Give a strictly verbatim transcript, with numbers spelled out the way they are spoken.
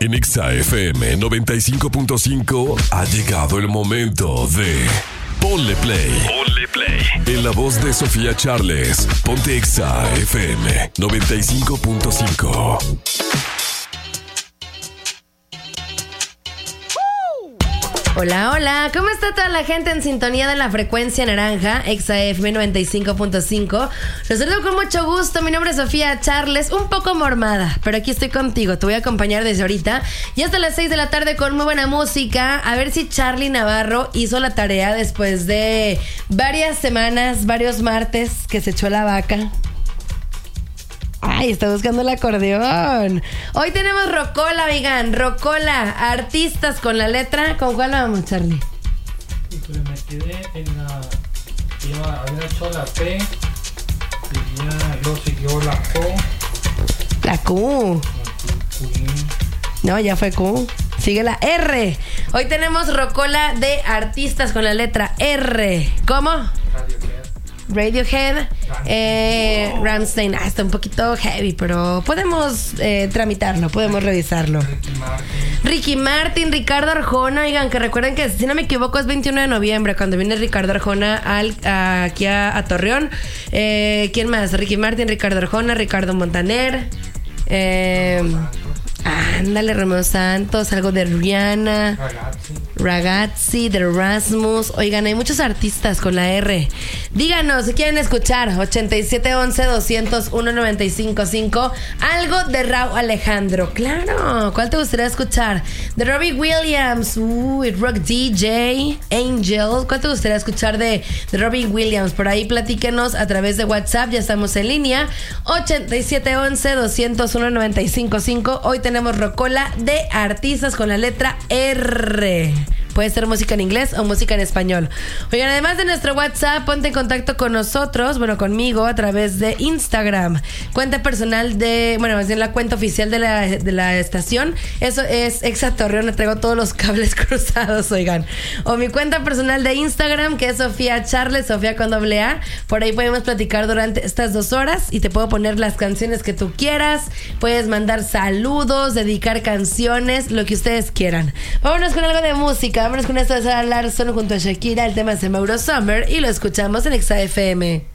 En Exa F M noventa y cinco punto cinco ha llegado el momento de Ponle Play. Ponle Play. En la voz de Sofía Charles, ponte Exa F M noventa y cinco punto cinco. Hola, hola, ¿cómo está toda la gente en sintonía de la frecuencia naranja, Exa F M noventa y cinco punto cinco? Los saludo con mucho gusto, mi nombre es Sofía Charles, un poco mormada, pero aquí estoy contigo, te voy a acompañar desde ahorita y hasta las seis de la tarde con muy buena música, a ver si Charlie Navarro hizo la tarea después de varias semanas, varios martes que se echó la vaca. Ay, está buscando el acordeón. Hoy tenemos Rocola, oigan, Rocola, artistas con la letra. ¿Con cuál vamos, Charlie? Híjole, me quedé en la... Ya había hecho la P, y ya luego siguió la Q. La Q. No, ya fue Q. Sigue la R. Hoy tenemos Rocola de artistas con la letra R. ¿Cómo? Radiohead. Radiohead, eh, Rammstein. Ah, está un poquito heavy, pero podemos eh, tramitarlo, podemos revisarlo. Ricky Martin. Ricky Martin, Ricardo Arjona. Oigan, que recuerden que si no me equivoco es veintiuno de noviembre cuando viene Ricardo Arjona al, a, aquí a, a Torreón. Eh, ¿Quién más? Ricky Martin, Ricardo Arjona, Ricardo Montaner. Eh, ándale, Romeo Santos, algo de Rihanna. Ragazzi. Ragazzi, de Rasmus. Oigan, hay muchos artistas con la R. Díganos si quieren escuchar ochenta y siete once doscientos uno noventa y cinco cinco. Algo de Rauw Alejandro. Claro, ¿cuál te gustaría escuchar? De Robbie Williams. Uy, Rock D J Angel. ¿Cuál te gustaría escuchar de, de Robbie Williams? Por ahí platíquenos a través de WhatsApp. Ya estamos en línea. ochenta y siete once doscientos uno noventa y cinco cinco. Hoy tenemos Rocola de artistas con la letra R. Puede ser música en inglés o música en español. Oigan, además de nuestro WhatsApp, ponte en contacto con nosotros, bueno, conmigo, a través de Instagram. Cuenta personal de, bueno, más bien la cuenta oficial de la, de la estación. Eso es Exa Torreón, le traigo todos los cables cruzados, oigan. O mi cuenta personal de Instagram, que es Sofía Charles, Sofía con doble A. Por ahí podemos platicar durante estas dos horas y te puedo poner las canciones que tú quieras. Puedes mandar saludos, dedicar canciones, lo que ustedes quieran. Vámonos con algo de música. Vámonos con esto de Sara Larsson junto a Shakira. El tema es Mauro Summer y lo escuchamos en Exa F M.